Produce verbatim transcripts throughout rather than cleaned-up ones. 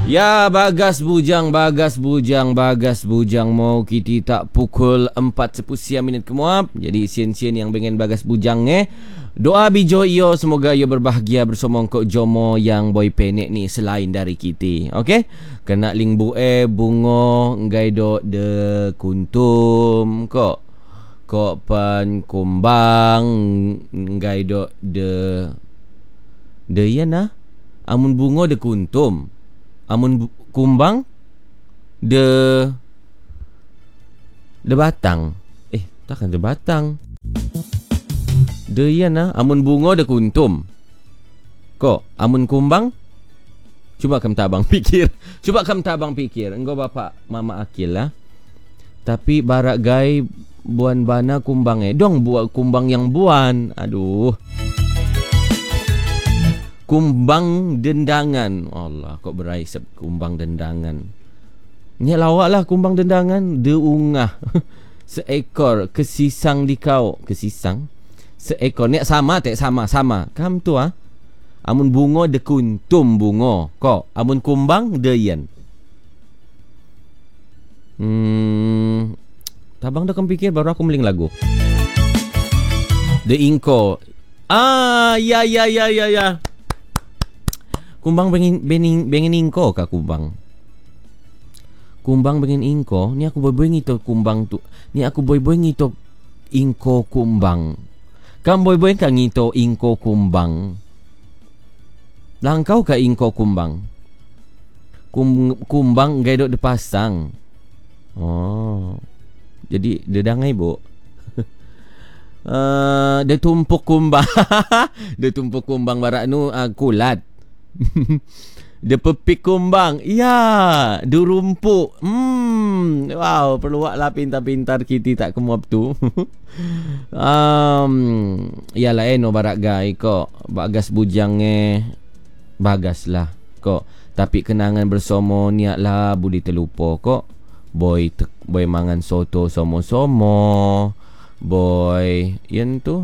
Ya, bagas bujang, bagas bujang, bagas bujang. Mau kita tak pukul empat sepusia minit kemuap. Jadi sien-sien yang pengen bagas bujang eh. Doa bijo iyo semoga iyo berbahagia bersama kok jomo yang boy penek ni selain dari kita. Okey? Kena ling bu eh bungo ngai do de kuntum kok. Kok pan kumbang ngai do de de ya nah. Amun bungo de kuntum. Amun kumbang de de batang. Eh, takkan de batang. De iya nah, amun bungo de kuntum. Kok amun kumbang? Cuba kam tabang pikir. Cuba kam tabang pikir. Engkau bapak mama akil lah. Tapi barak gai buan bana kumbang eh. Dong buat kumbang yang buan. Aduh. Kumbang dendangan. Allah, kok berai sep kumbang dendangan. Nya lawak lah kumbang dendangan. De ungah. Seekor kesisang di kau. Kesisang? Seekor. Nek sama tak sama. Sama. Kam tu ah. Amun bungo de kuntum bungo. Kok. Amun kumbang de yen. Hmm. Tabang dah kam pikir baru aku meling lagu. De ingko. Ah, ya ya ya ya ya. Kumbang bengin bening bengin ingko kah kumbang? Kumbang bengin ingko, ni aku boy-boy ngito kumbang tu. Ni aku boy-boy ngito ingko kumbang. Kam boy-boy ka ngito ingko kumbang. Langkau ka ingko kumbang. Kum, kumbang gaidok dipasang. Oh. Jadi dedangai bo. Uh, dia tumpuk kumbang. Dia tumpuk kumbang barak nu uh, kulat. Dia pepik kumbang. Ya, durumpuk. Hmm, wow, perlu lah pintar-pintar kita tak kemuap tu. um, Yalah eh no barak gai kok. Bagas bujang eh. Bagas lah kok. Tapi kenangan bersama niat lah budi terlupa kok. Boy te- boy mangan soto somo-somo. Boy yen tu.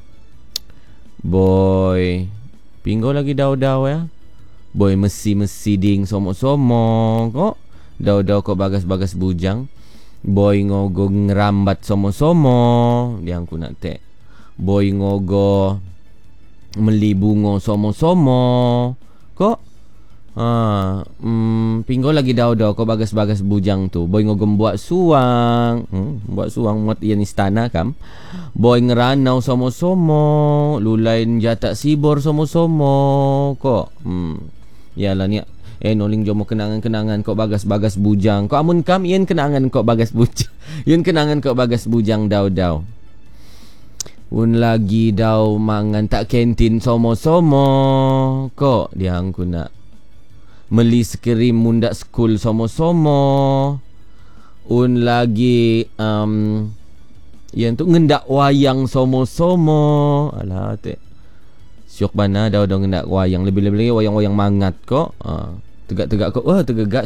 Boy pinggo lagi daw-daw ya. Boy mesi-mesi ding somo-somo kok. Daw-daw kok bagas-bagas bujang. Boy ngogo ngerambat somo-somo. Yang ku nak tek. Boy ngogo meli bungo somo-somo kok. Ha, mm, pinggo lagi daw-daw kok bagas-bagas bujang tu. Boy ngogo buat suang. Hmm, buat suang muat ian istana kam. Boy ngeranau somo-somo. Lulain jatak sibor somo-somo kok. Hmm. Yalah ni eh noling jomo kenangan-kenangan kok bagas-bagas bujang. Kok amun kam ian kenangan kok bagas bujang. Ian kenangan kok bagas bujang daw-daw. Un lagi daw mangan tak kantin somo-somo kok dia angku nak meli skrim mundak school somo-somo. Un lagi um, yang tu ngendak wayang somo-somo. Alah tek syok bana dah dah ngendak wayang lebih-lebih wayang-wayang mangat kok. Ha, tegak-tegak kok. Wah, tegak